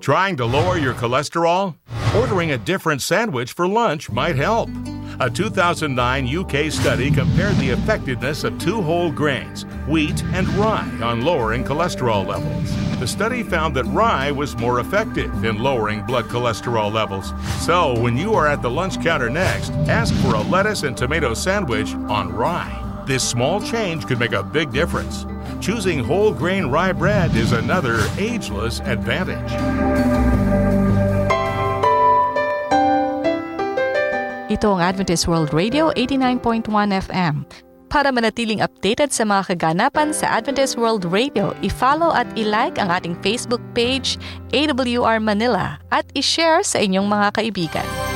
Trying to lower your cholesterol? Ordering a different sandwich for lunch might help. A 2009 UK study compared the effectiveness of 2 whole grains, wheat and rye, on lowering cholesterol levels. The study found that rye was more effective in lowering blood cholesterol levels. So when you are at the lunch counter next, ask for a lettuce and tomato sandwich on rye. This small change could make a big difference. Choosing whole grain rye bread is another ageless advantage. Ito ang Adventist World Radio 89.1 FM. Para manatiling updated sa mga kaganapan sa Adventist World Radio, i-follow at i-like ang ating Facebook page, AWR Manila, at i-share sa inyong mga kaibigan.